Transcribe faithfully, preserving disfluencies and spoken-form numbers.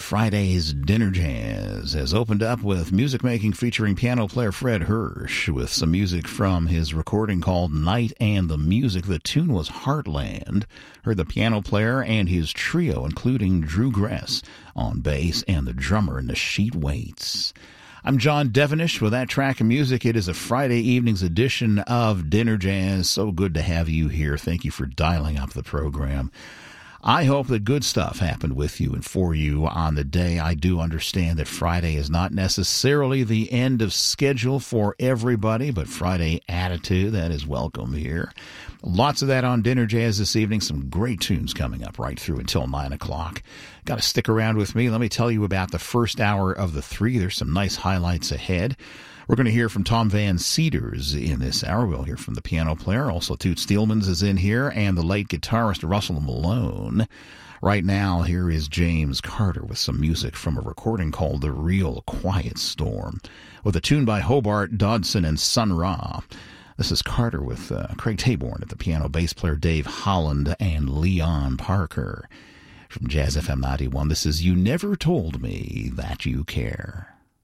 Friday's Dinner Jazz has opened up with music making featuring piano player Fred Hirsch with some music from his recording called Night and the Music. The tune was Heartland. Heard the piano player and his trio, including Drew Gress on bass and the drummer Nasheet Waits. I'm John Devenish with that track of music. It is a Friday evening's edition of Dinner Jazz. So good to have you here. Thank you for dialing up the program. I hope that good stuff happened with you and for you on the day. I do understand that Friday is not necessarily the end of schedule for everybody, but Friday attitude, that is welcome here. Lots of that on Dinner Jazz this evening. Some great tunes coming up right through until nine o'clock. Got to stick around with me. Let me tell you about the first hour of the three. There's some nice highlights ahead. We're going to hear from Tom Van Cedars in this hour. We'll hear from the piano player. Also, Toots Steelmans is in here, and the late guitarist Russell Malone. Right now, here is James Carter with some music from a recording called The Real Quiet Storm, with a tune by Hobart Dodson and Sun Ra. This is Carter with uh, Craig Taborn at the piano, bass player Dave Holland, and Leon Parker. From Jazz F M ninety-one, this is You Never Told Me That You Care.